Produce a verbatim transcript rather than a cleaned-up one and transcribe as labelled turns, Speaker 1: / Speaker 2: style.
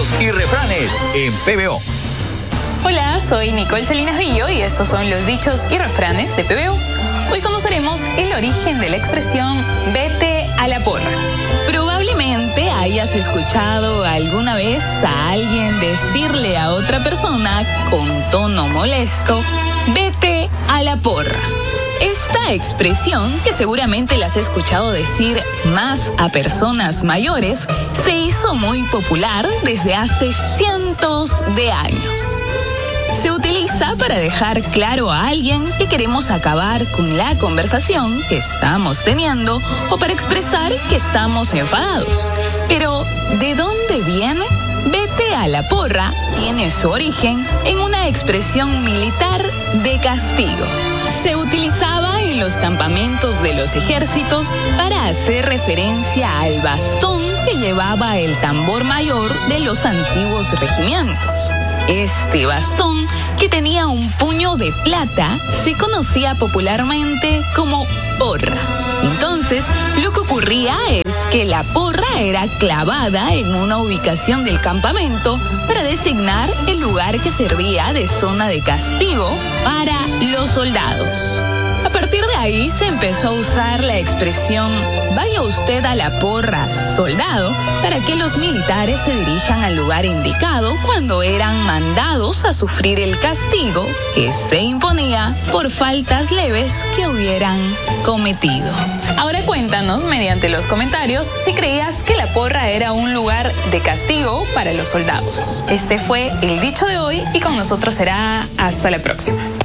Speaker 1: dichos y refranes en P B O.
Speaker 2: Hola, soy Nicole Salinas Villo y estos son los dichos y refranes de P B O. Hoy conoceremos el origen de la expresión vete a la porra. Probablemente hayas escuchado alguna vez a alguien decirle a otra persona con tono molesto, vete a la porra. Esta expresión, que seguramente la has escuchado decir más a personas mayores, se hizo muy popular desde hace cientos de años. Se utiliza para dejar claro a alguien que queremos acabar con la conversación que estamos teniendo o para expresar que estamos enfadados. Pero, ¿de dónde viene? Vete a la porra tiene su origen en una expresión militar de castigo. Se utilizaba en los campamentos de los ejércitos para hacer referencia al bastón que llevaba el tambor mayor de los antiguos regimientos. Este bastón, que tenía un puño de plata, se conocía popularmente como porra. Entonces, lo que ocurría es que la porra era clavada en una ubicación del campamento para designar el lugar que servía de zona de castigo para los soldados. A partir de ahí se empezó a usar la expresión vaya usted a la porra, soldado, para que los militares se dirijan al lugar indicado cuando eran mandados a sufrir el castigo que se imponía por faltas leves que hubieran cometido. Ahora cuéntanos mediante los comentarios si creías que la porra era un lugar de castigo para los soldados. Este fue el dicho de hoy y con nosotros será hasta la próxima.